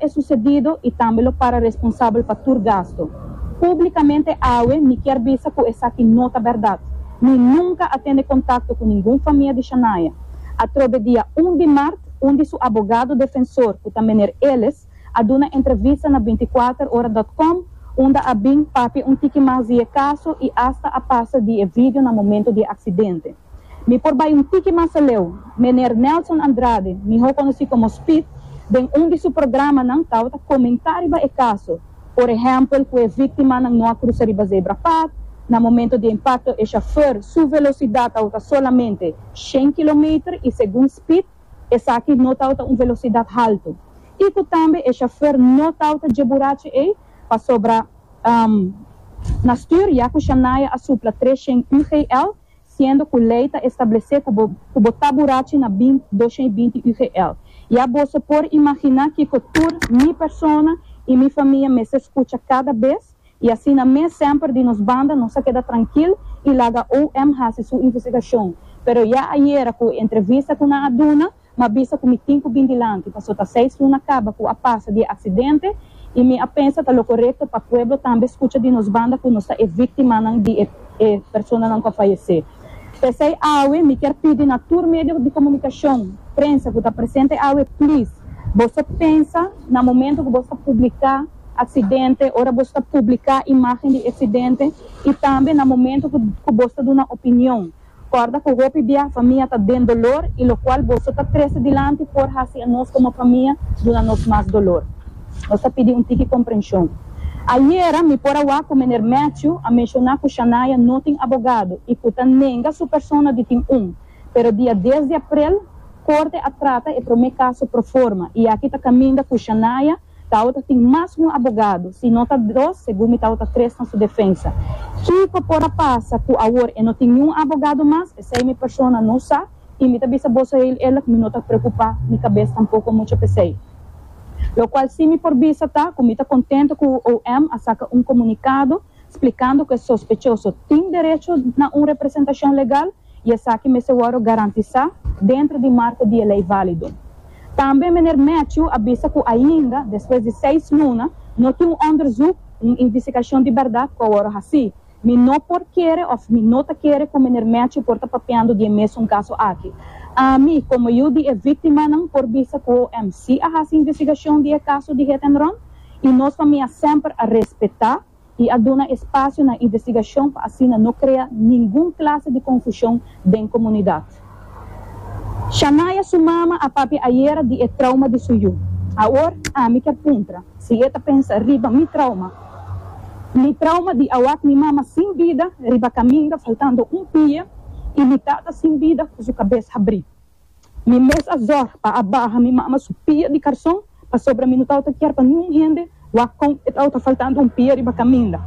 é sucedido e também lo para responsável para tur gasto. Publicamente, awe, me quer bisa que essa aqui nota verdade. Me nunca atende contato com nenhuma família de Shania. Atrove dia 1 de março, onde seu advogado defensor, que também é eles, a uma entrevista na 24horas.com, onde a bem papi tique mais de caso e hasta a passa de vídeo no momento de acidente. Me por vai tique mais leu, Mener Nelson Andrade, me reconheci como Speed, den onde seu programa não tauta comentário ba e caso. Por exemplo, que é vítima não cruzar a zebra pat, no momento de impacto, o chauffeur, sua velocidade tauta solamente 100 km e segundo Speed, essa aqui não tauta uma velocidade alta. E que também o chauffeur não tauta de buraco para sobra na estudo, já que Shania a supla 300 UGL, sendo que a lei estabelecer que o botar buraco na 220 UGL. E a você pode imaginar que minha pessoa e minha família me escuta cada vez, e assim na minha sempre de nos banda, não se queda tranquilo, e lá da OM faz sua investigação. Pero já ayer, com entrevista com a Aduna, mas vista que me tenho bem dilante, passou a 6 lunas acaba com a passa de acidente, e me pensa que é correto para o povo também escuta de nos banda que nós é vítima de pessoa não que falecer. Pensei, me quer pedir na tour meio de comunicação, prensa que está presente, please, você pensa no momento que você publicar acidente, ora você publicar imagem de acidente, e também no momento que você dá uma opinião. Acorda que o pedir a família está dando dolor, e o qual você está triste dilante por fazer nós como família dando-nos mais dolor. Você pedir tique compreensão. Ayer, me por agora com o Matthew a mencionar que Shania não tem advogado e que nega sua pessoa de tem pero dia 10 de abril, corte a trata e para o meu caso pro forma. E aqui está caminhando que Shania tem mais um advogado, se não está 2, segundo me está 3 na sua defesa. Que por passa que agora não tem nenhum advogado mais, essa minha pessoa não sabe, e me está bolsa ela que me não está preocupada, minha cabeça tampouco muito pensei. O qual, se me por vista, como está contente que o OM saca um comunicado explicando que o sospechoso tem direito a uma representação legal e essa que me seguro garantizar dentro do marco de lei válido. Também, Mener Matthew avisa que ainda, depois de 6 lunas, não tem onderzoek, uma investigação de verdade que agora assim. Me não por querer, ou me não querer que o Mener Matthew por estar papeando de mesmo caso aqui. A mim, como eu de vítima, não por vista que o MC a essa investigação de caso de hit and run, e nós família sempre a respeitar e a dar espaço na investigação para assim não criar nenhuma classe de confusão dentro da comunidade. Shania sua mama a papi ayer de trauma de suyo. Agora, a mim quer puntra. Se ela pensa, riba, mi trauma de awak mi mama sem vida, riba caminha, faltando pia, e me tata sem vida, com sua cabeça abrir. Me mesa azor, para abarra mi mama sua pia de carção, para sobre a minuta outra quer para nenhum rende, wak com outra faltando pia, riba caminha.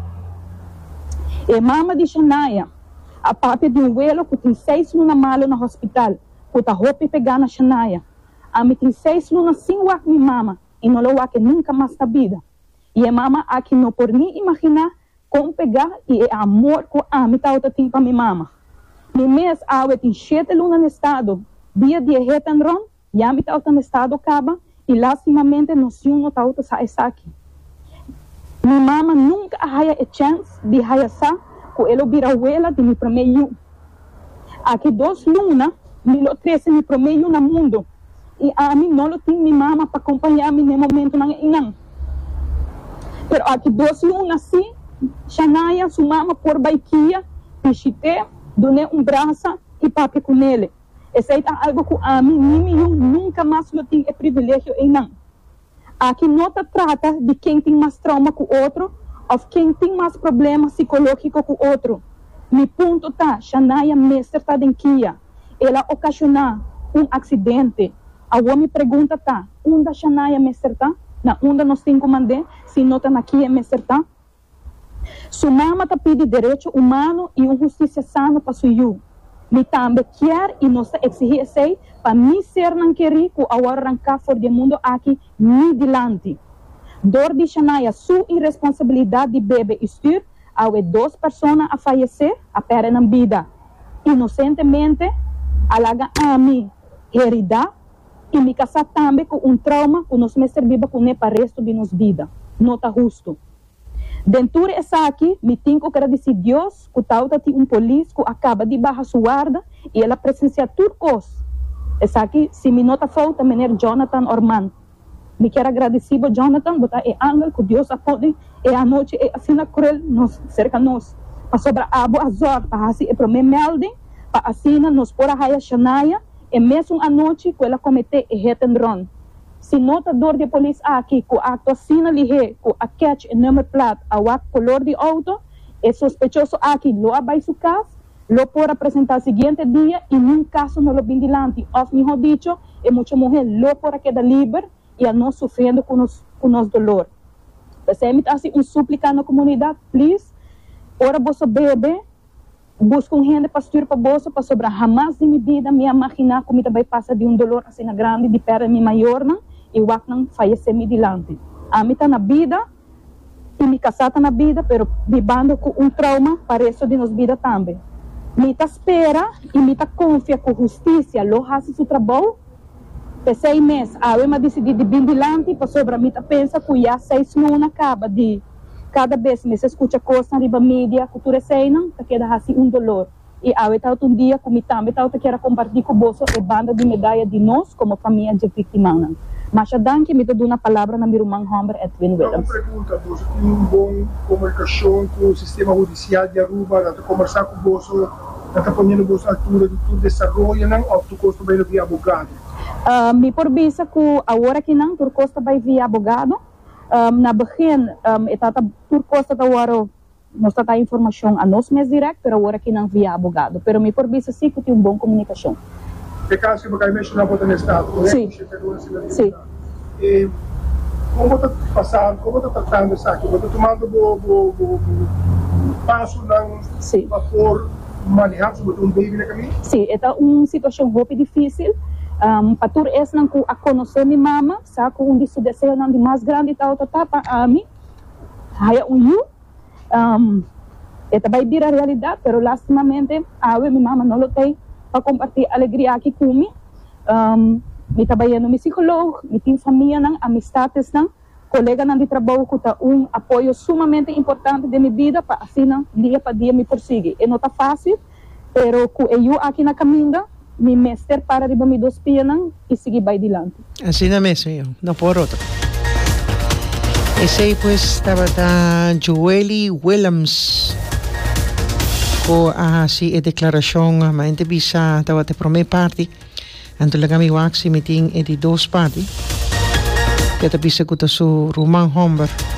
E mama de Shania, a papi de vuelo que tem 6 lunas malo no hospital, que tá roupa pegar na Shania. A mim tem 6 lunas sem wak mi mama, e não lo wak nunca mais na vida. E a mama aqui não por nem imaginar como pegar e é amor que a mim tá outra tem para mi mama. Mi mês awe tem 7 lunas no estado, dia de hit and run, e a mim tá outra no estado acaba, e lastimamente não se não tá outra sai aqui. Mi mama nunca haya a chance de haya sa, que ela vira abuela de mi primeiro. Aqui 2 lunas, me lo 13 mi primeiro no mundo. E a mim não lo tem mi mama para acompanhar-me no momento não. Pero aqui 2 lunas sim, Shania, sua mama por baiquia, pichite, done braço e papi com ele. Esse é algo que a mim nunca mais eu tenho privilégio em não. Aqui não se trata de quem tem mais trauma que o outro, ou quem tem mais problema psicológico que o outro. Mi ponto tá, Shania mestre tá denquia. Ela ocasionar acidente. A me pergunta tá, onde Shania mestre tá? Na onde nós temos que mandar, se não está aqui é mestre tá? Sua mama tá pedindo direito humano e justiça sana para sua filha. Me também quer e nós exigir isso para me ser não querer que agora arrancar fora do mundo aqui me dilante. Dor de Shania, sua irresponsabilidade de bebê estir, há 2 pessoas a falecer, a perder na vida. Inocentemente, alaga a mim herida, e me casar também com trauma que nos me servia com ele para o resto de nossa vida. Não está justo. Dentro dessa aqui, me tenho que agradecer a Deus que tal tem polícia que acaba de barrar sua guarda e ela presencia tudo coisa. Essa aqui, se me nota falta, menino Jonathan Orman. Me quero agradecer a Jonathan, botar é ángel que Deus apoia, e a noite é assim cruel, nos cerca nós. Para sobrar abo azor, para assim, é para me meldem, para assim, nos pôr a raia Shania, e mesmo a noite que ela cometeu é retenron. Se nota dor de polícia aqui, que a assina ali, que a catch e número plata, a color de auto, é sospechoso aqui, lo abai su casa, lo por apresentar seguinte dia, e num caso não lo bindilante, of me dicho, e muita mulher lo por queda livre, e a não sofrendo com nos dolor. Você me assim súplica na comunidade, please, ora você bebe, busca gente para estudar para você, para sobrar jamais de minha vida, me imaginar como vai passar de dolor assim na grande, de perda minha maior, não? E o não falecer me dilante. A mim está na vida, e me casar na vida, pero vivendo com trauma para isso de nossa vida também. Me está espera e me está confia com justiça, lo faz seu trabalho. Por 6 meses, eu decidi de vir dilante, para sobre a mim pensa que já 6 meses acaba de cada vez me se escuta coisa na mídia, cultura cena, que queda assim dolor. E eu estava dia com me também, eu quero compartilhar com você a banda de medalha de nós como família de vítima. Mas a danke me dou uma palavra na minha irmã Humber Edwin Williams. Uma pergunta, você tem boa comunicação com o sistema judicial de Aruba, para conversar com você, para pôr você à altura de todo o desenvolvimento, ou tu custa bem via advogado? Me porvisa que agora que não, tu custa bem via advogado. Na begin, etata tu custa da hora, nós está informação a nós mesmos direto, mas agora que não via advogado. Mas me porvisa sim que tem uma boa comunicação. É caso que você mencionou no Estado, sim. Sim. Como está passando, como está tratando isso aqui? Você está tomando o passo para por manejar sobre baby na caminho? Sim, é uma situação muito difícil. Para tu é não a conhecer minha mama, sabe, onde se deseja não de mais grande tal para a mim. Aí é também vir a realidade, mas lastimamente minha mama não tem para compartilhar alegria aqui comigo. Me trabalhando no psicólogo, me tenho família, amistades, colega de trabalho que está apoio sumamente importante de minha vida para assim dia para dia me perseguir. E não está fácil, mas eu aqui na caminho me mestre para riba me dos pés e seguir para adiante. Assim na mesa, não por outro. Esse aí pues estava da Joely Williams com assim a declaração a entrevista estava da primeira parte anto lagami waxi meeting e di dos parte que ta bisa ko ta su Roman Humber